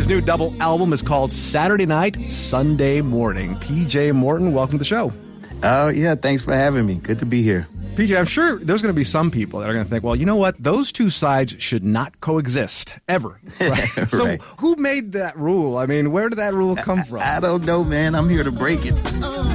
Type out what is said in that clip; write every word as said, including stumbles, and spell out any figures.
His new double album is called Saturday Night, Sunday Morning. P J Morton, welcome to the show. Oh, yeah, thanks for having me. Good to be here. P J, I'm sure there's going to be some people that are going to think, well, you know what? Those two sides should not coexist, ever. Right? Right. So who made that rule? I mean, where did that rule come from? I don't know, man. I'm here to break it.